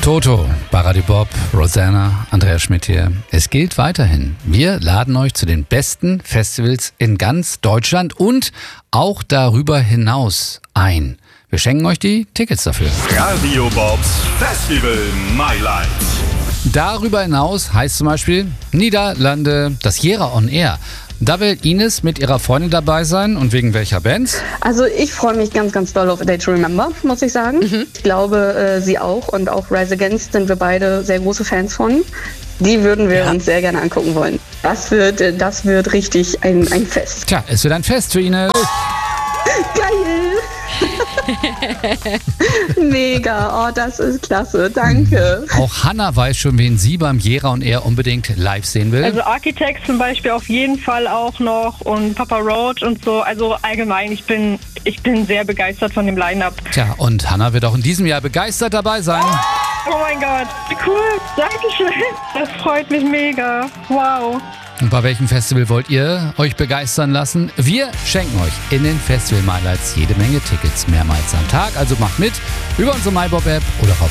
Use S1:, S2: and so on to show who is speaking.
S1: Toto, Baradi Bob, Rosanna, Andreas Schmidt hier. Es gilt weiterhin. Wir laden euch zu den besten Festivals in ganz Deutschland und auch darüber hinaus ein. Wir schenken euch die Tickets dafür.
S2: Radio Bobs Festival Mailand.
S1: Darüber hinaus heißt zum Beispiel Niederlande, das Jera on Air. Da will Ines mit ihrer Freundin dabei sein. Und wegen welcher Band?
S3: Also ich freue mich ganz, ganz doll auf A Day to Remember, muss ich sagen. Ich glaube, sie auch und auch Rise Against sind wir beide sehr große Fans von. Die würden wir uns sehr gerne angucken wollen. Das wird richtig ein Fest.
S1: Tja, es wird ein Fest für Ines.
S3: Geil! Mega, oh, das ist klasse, danke.
S1: Auch Hannah weiß schon, wen sie beim Jera on Air unbedingt live sehen will.
S4: Also Architects zum Beispiel auf jeden Fall auch noch und Papa Roach und so. Also allgemein, ich bin sehr begeistert von dem Line-Up.
S1: Tja, und Hannah wird auch in diesem Jahr begeistert dabei sein.
S4: Oh mein Gott, wie cool, Dankeschön. Das freut mich mega, wow.
S1: Und bei welchem Festival wollt ihr euch begeistern lassen? Wir schenken euch in den Festival Highlights jede Menge Tickets mehrmals am Tag. Also macht mit über unsere MyBob-App oder auf